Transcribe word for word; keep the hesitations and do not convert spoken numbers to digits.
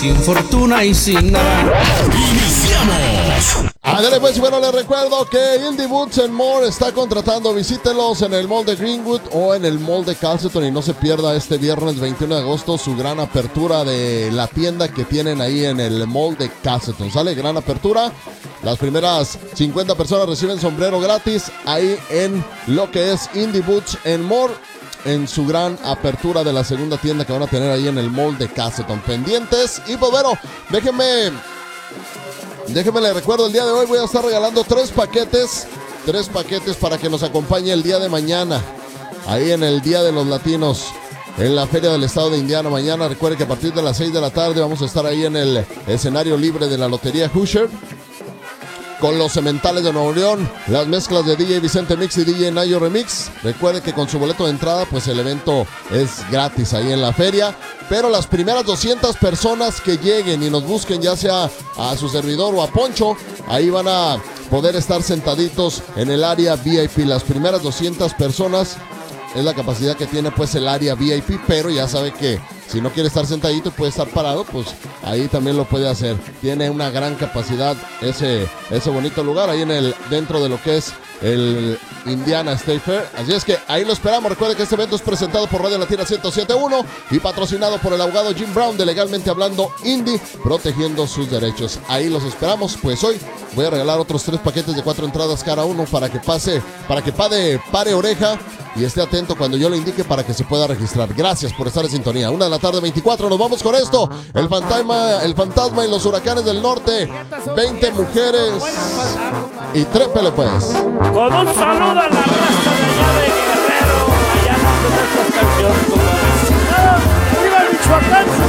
Sin fortuna y sin nada. ¡Iniciamos! Ándale, pues, bueno, les recuerdo que Indie Boots and More está contratando. Visítelos en el mall de Greenwood o en el mall de Castleton y no se pierda este viernes veintiuno de agosto su gran apertura de la tienda que tienen ahí en el mall de Castleton. Sale gran apertura. Las primeras cincuenta personas reciben sombrero gratis ahí en lo que es Indie Boots and More, en su gran apertura de la segunda tienda que van a tener ahí en el mall de Castleton. Pendientes. Y pues bueno, déjenme déjenme les recuerdo, el día de hoy voy a estar regalando tres paquetes tres paquetes para que nos acompañe el día de mañana ahí en el Día de los Latinos en la Feria del Estado de Indiana. Mañana recuerden que a partir de las seis de la tarde vamos a estar ahí en el escenario libre de la Lotería Hoosier con los Cementales de Nuevo León, las mezclas de D J Vicente Mix y D J Nayo Remix. Recuerde que con su boleto de entrada, pues el evento es gratis ahí en la feria. Pero las primeras doscientas personas que lleguen y nos busquen, ya sea a su servidor o a Poncho, ahí van a poder estar sentaditos en el área V I P. Las primeras doscientas personas es la capacidad que tiene pues el área V I P, pero ya sabe que si no quiere estar sentadito y puede estar parado, pues ahí también lo puede hacer. Tiene una gran capacidad ese, ese bonito lugar ahí en el, dentro de lo que es el Indiana State Fair. Así es que ahí lo esperamos. Recuerde que este evento es presentado por Radio Latina ciento siete punto uno y patrocinado por el abogado Jim Brown de Legalmente Hablando Indie, protegiendo sus derechos. Ahí los esperamos. Pues hoy voy a regalar otros tres paquetes de cuatro entradas cada uno para que pase, para que pare, pare oreja y esté atento cuando yo le indique para que se pueda registrar. Gracias por estar en sintonía. Una de la tarde, veinticuatro. Nos vamos con esto. El fantasma, el fantasma y los huracanes del norte. veinte mujeres. Y trépele pues. Con un saludo a la raza de allá de Guerrero. Allá no hacen estas canciones como ¡viva el Michoacán!